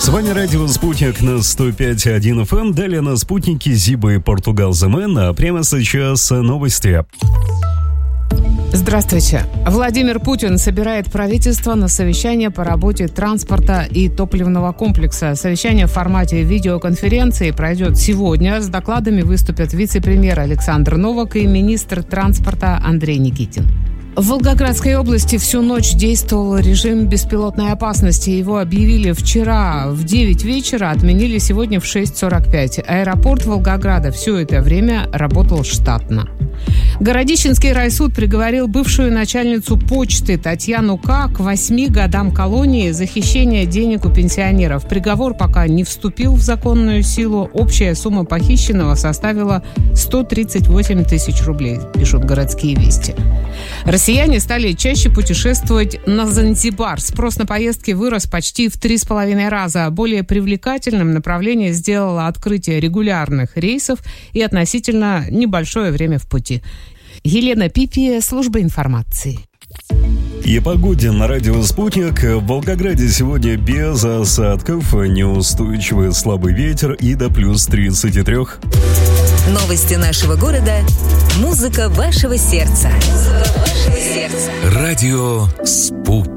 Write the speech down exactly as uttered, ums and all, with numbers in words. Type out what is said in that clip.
С вами радио «Спутник» на сто пять и один эф эм. Далее на «Спутнике» Зиба и Португал The Man. А прямо сейчас новости. Здравствуйте. Владимир Путин собирает правительство на совещание по работе транспорта и топливного комплекса. Совещание в формате видеоконференции пройдет сегодня. С докладами выступят вице-премьер Александр Новак и министр транспорта Андрей Никитин. В Волгоградской области всю ночь действовал режим беспилотной опасности. Его объявили вчера в девять вечера, отменили сегодня в шесть сорок пять. Аэропорт Волгограда все это время работал штатно. Городищенский райсуд приговорил бывшую начальницу почты Татьяну К. к восьми годам колонии за хищение денег у пенсионеров. Приговор пока не вступил в законную силу. Общая сумма похищенного составила сто тридцать восемь тысяч рублей, пишут «Городские вести». Россияне стали чаще путешествовать на Занзибар. Спрос на поездки вырос почти в три с половиной раза. Более привлекательным направление сделало открытие регулярных рейсов и относительно небольшое время в пути. Елена Пипи, служба информации. И погоде на радио «Спутник». В Волгограде сегодня без осадков, неустойчивый слабый ветер и до плюс тридцати трёх. Новости нашего города. Музыка вашего сердца. Музыка вашего сердца. Радио «Спутник».